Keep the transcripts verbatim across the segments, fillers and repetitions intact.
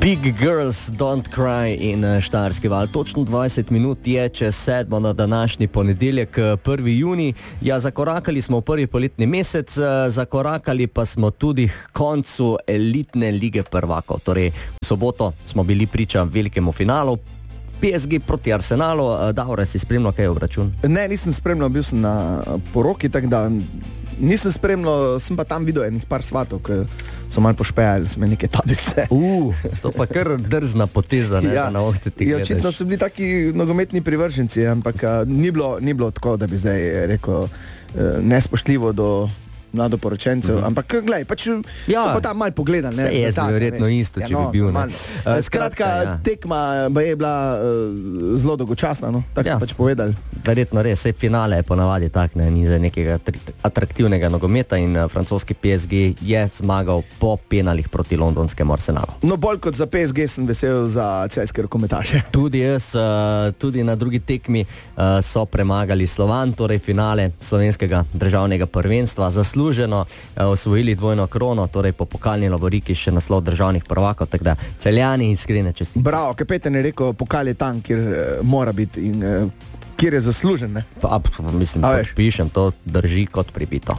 Big Girls Don't Cry in Štajerski val. Točno dvajset minut je čez sedmo na današnji ponedeljek, prvi junij. Ja, zakorakali smo v prvi poletni mesec, zakorakali pa smo tudi k koncu elitne lige prvakov. Torej, v soboto smo bili priča velikemu finalu. P S G proti Arsenalu. Davor, si spremljal kaj obračun? Ne, nisem spremljal, bil sem na poroki, tako da nisem spremljal, sem pa tam videl enih par svatov, ki so malo pošpejali, smo neke tablice. Uh, to pa kar drzna poteza, ne, ja, na ohce ti ja, gledaš. očitno so bili taki nogometni privrženci, ampak a, ni, bilo, ni bilo tako, da bi zdaj rekel e, nespoštljivo do mladoporočencev, mm-hmm. ampak gledaj, pač ja, so pa tam malo pogledali. Se je verjetno isto, če ja, no, bi bil. Ne. Uh, skratka, ja. tekma je bila uh, zelo dolgočasna, no? Tako ja. so pač povedali. Verjetno res, vse finale je ponavadi tak, ne, ni za nekega atraktivnega nogometa in uh, francoski P S G je zmagal po penalih proti londonskemu Arsenalu. No, bolj kot za P S G sem vesel za celjske rokometaše. Tudi jaz, uh, tudi na drugi tekmi uh, so premagali Slovan, torej finale slovenskega državnega prvenstva, zasluženo uh, osvojili dvojno krono, torej po pokalni lovoriki še naslov državnih prvakov, tako da Celjani iskrene čestitke. Bravo, kapetan je rekel, pokal je tam, kjer uh, mora biti in uh, kjer je zaslužen, ne? Pa, mislim, pišem, to drži kot pribito.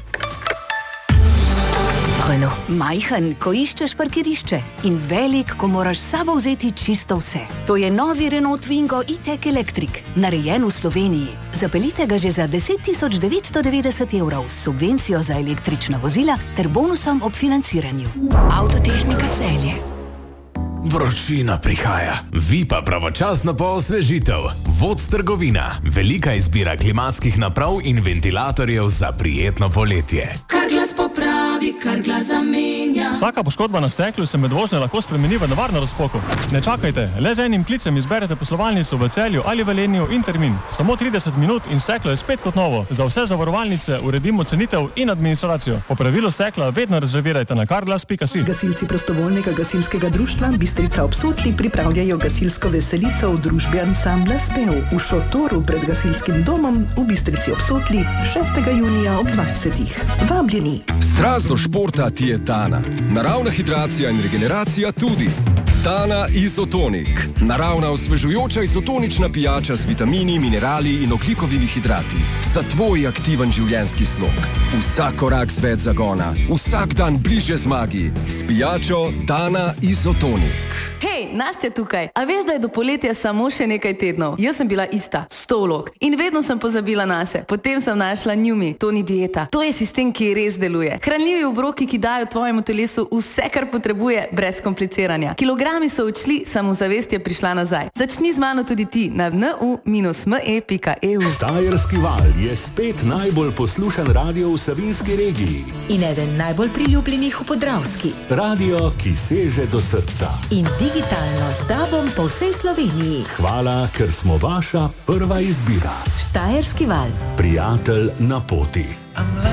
Renault. Majhen, ko iščeš parkirišče in velik, ko moraš s sabo vzeti čisto vse. To je novi Renault Twingo e-tech Electric, narejen v Sloveniji. Zapeljite ga že za deset tisoč devetsto devetdeset evrov s subvencijo za električna vozila ter bonusom ob financiranju. Avtotehnika Celje. Vročina prihaja, vi pa pravočasno po osvežitev. Voc trgovina, velika izbira klimatskih naprav in ventilatorjev za prijetno poletje. Carglass popravi, Carglass zamenja. Vsaka poškodba na steklu se med vožnjo lahko spremeni v nevarno razpoko. Ne čakajte, le z enim klicem izberete poslovalnico v Celju ali Velenju in termin. Samo trideset minut in steklo je spet kot novo. Za vse zavarovalnice uredimo cenitev in administracijo. Popravilo stekla vedno rezervirajte na carglass pika si. Gasilci prostovoljnega gasilskega društva Bistrica ob Sotli pripravljajo gasilsko veselico v družbi ansambla Spev v šotoru pred gasilskim domom v Bistrici ob Sotli šestega junija ob dvajsetih. Vabljeni! Strast do športa ti je Tana. Naravna hidracija in regeneracija tudi. Tana Izotonik. Naravna osvežujoča izotonična pijača z vitamini, minerali in ogljikovimi hidrati. Za tvoj aktiven življenjski slog. Vsak korak z več zagona. Vsak dan bliže zmagi. S pijačo Tana Izotonik. Hej, Nastja tukaj. A veš, da je do poletja samo še nekaj tednov? Jaz sem bila ista, stolog. In vedno sem pozabila nase. Potem sem našla Njumi. To ni dieta. To je sistem, ki res deluje. Hranljivi obroki, ki dajo tvojemu telesu vse, kar potrebuje, brez kompliciranja. Kilogrami so odšli, samozavest je prišla nazaj. Začni z mano tudi ti na en u minus m e pika e u. Štajerski val je spet najbolj poslušan radio v Savinjski regiji. In eden najbolj priljubljenih v Podravski. Radio, ki seže do srca. In digitalno s tobom po vsej Sloveniji. Hvala, ker smo vaša prva izbira. Štajerski val. Prijatelj na poti.